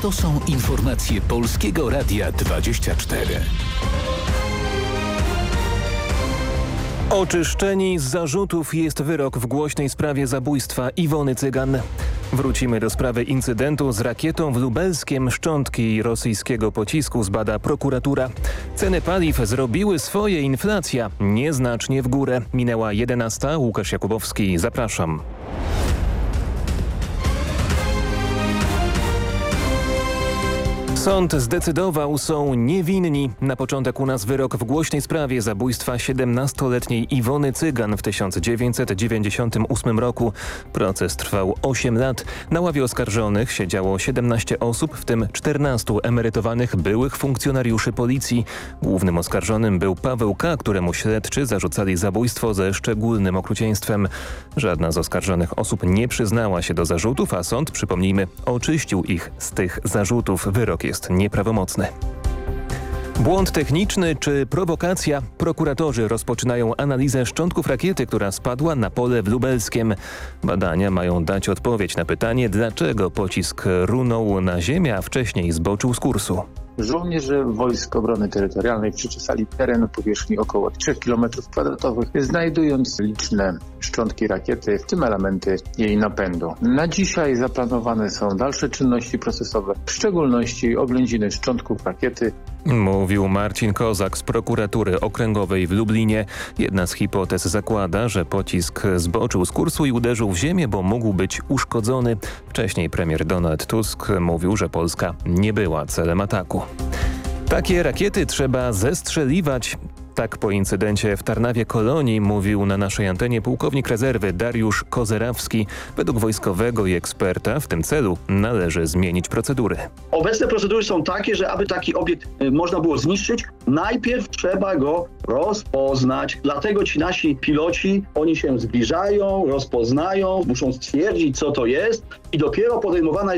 To są informacje Polskiego Radia 24. Oczyszczeni z zarzutów jest wyrok w głośnej sprawie zabójstwa Iwony Cygan. Wrócimy do sprawy incydentu z rakietą w Lubelskiem. Szczątki rosyjskiego pocisku zbada prokuratura. Ceny paliw zrobiły swoje, inflacja nieznacznie w górę. Minęła 11. Łukasz Jakubowski, zapraszam. Sąd zdecydował, są niewinni. Na początek u nas wyrok w głośnej sprawie zabójstwa 17-letniej Iwony Cygan w 1998 roku. Proces trwał 8 lat. Na ławie oskarżonych siedziało 17 osób, w tym 14 emerytowanych byłych funkcjonariuszy policji. Głównym oskarżonym był Paweł K., któremu śledczy zarzucali zabójstwo ze szczególnym okrucieństwem. Żadna z oskarżonych osób nie przyznała się do zarzutów, a sąd, przypomnijmy, oczyścił ich z tych zarzutów. Wyrok jest nieprawomocny. Błąd techniczny czy prowokacja? Prokuratorzy rozpoczynają analizę szczątków rakiety, która spadła na pole w Lubelskiem. Badania mają dać odpowiedź na pytanie, dlaczego pocisk runął na ziemię, a wcześniej zboczył z kursu. Żołnierze Wojsk Obrony Terytorialnej przeczesali teren o powierzchni około 3 km², znajdując liczne szczątki rakiety, w tym elementy jej napędu. Na dzisiaj zaplanowane są dalsze czynności procesowe, w szczególności oględziny szczątków rakiety. Mówił Marcin Kozak z prokuratury okręgowej w Lublinie. Jedna z hipotez zakłada, że pocisk zboczył z kursu i uderzył w ziemię, bo mógł być uszkodzony. Wcześniej premier Donald Tusk mówił, że Polska nie była celem ataku. Takie rakiety trzeba zestrzeliwać. Tak po incydencie w Tarnawie Kolonii mówił na naszej antenie pułkownik rezerwy Dariusz Kozerawski. Według wojskowego i eksperta w tym celu należy zmienić procedury. Obecne procedury są takie, że aby taki obiekt można było zniszczyć, najpierw trzeba go rozpoznać. Dlatego ci nasi piloci, oni się zbliżają, rozpoznają, muszą stwierdzić, co to jest i dopiero podejmowana